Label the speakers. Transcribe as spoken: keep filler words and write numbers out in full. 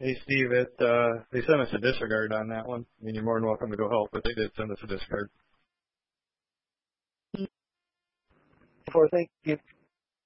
Speaker 1: Hey, Steve, it, uh, they sent us a disregard on that one. I mean, you're more than welcome to go help, but they did send us a disregard.
Speaker 2: For thank you.